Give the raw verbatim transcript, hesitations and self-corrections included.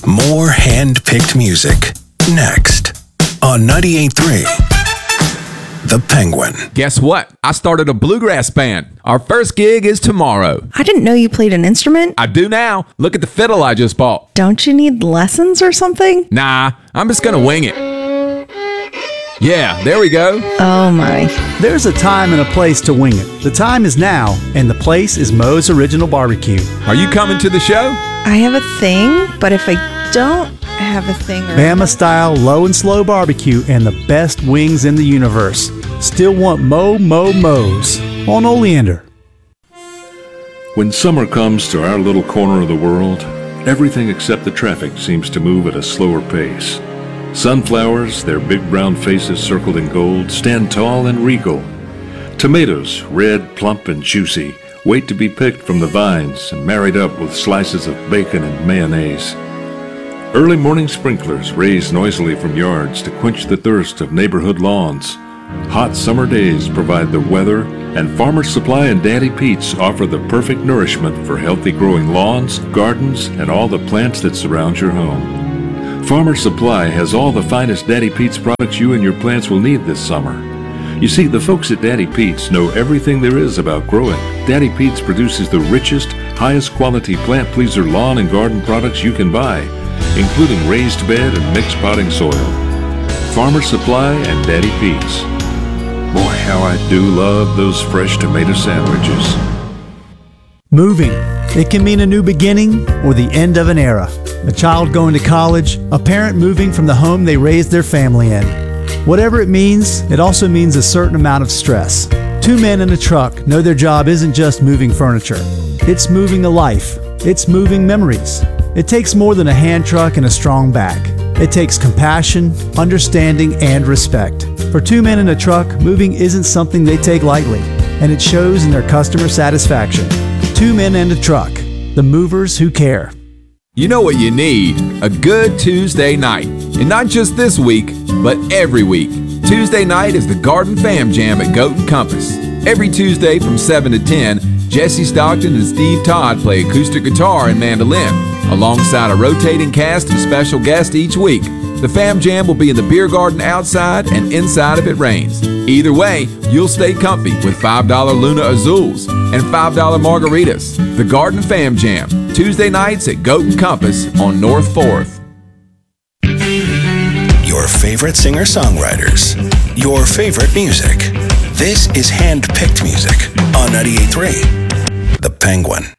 More hand-picked music. Next on ninety-eight point three. The Penguin. Guess what? I started a bluegrass band. Our first gig is tomorrow. I didn't know you played an instrument. I do now. Look at the fiddle I just bought. Don't you need lessons or something? Nah, I'm just gonna wing it. Yeah, there we go. Oh my. There's a time and a place to wing it. The time is now, and the place is Moe's Original Barbecue. Are you coming to the show? I have a thing, but if I don't have a thing or... Bama-style low and slow barbecue and the best wings in the universe. Still want Mo Mo Mo's on Oleander. When summer comes to our little corner of the world, everything except the traffic seems to move at a slower pace. Sunflowers, their big brown faces circled in gold, stand tall and regal. Tomatoes, red, plump, and juicy, wait to be picked from the vines and married up with slices of bacon and mayonnaise. Early morning sprinklers raise noisily from yards to quench the thirst of neighborhood lawns. Hot summer days provide the weather, and Farmer's Supply and Daddy Pete's offer the perfect nourishment for healthy growing lawns, gardens, and all the plants that surround your home. Farmer's Supply has all the finest Daddy Pete's products you and your plants will need this summer. You see, the folks at Daddy Pete's know everything there is about growing. Daddy Pete's produces the richest, highest quality plant pleaser lawn and garden products you can buy, including raised bed and mixed potting soil. Farmer's Supply and Daddy Pete's. Boy, how I do love those fresh tomato sandwiches. Moving. It can mean a new beginning or the end of an era. A child going to college, a parent moving from the home they raised their family in. Whatever it means, it also means a certain amount of stress. Two men in a truck know their job isn't just moving furniture. It's moving a life. It's moving memories. It takes more than a hand truck and a strong back. It takes compassion, understanding, and respect. For two men in a truck, moving isn't something they take lightly, and it shows in their customer satisfaction. Two men and a truck, the movers who care. You know what you need? A good Tuesday night. And not just this week, but every week. Tuesday night is the Garden Fam Jam at Goat and Compass. Every Tuesday from seven to ten, Jesse Stockton and Steve Todd play acoustic guitar and mandolin, alongside a rotating cast of special guests each week. The Fam Jam will be in the beer garden outside and inside if it rains. Either way, you'll stay comfy with five dollar Luna Azules and five dollar margaritas. The Garden Fam Jam, Tuesday nights at Goat and Compass on North fourth. Your favorite singer-songwriters. Your favorite music. This is hand-picked music on ninety-eight point three. The Penguin.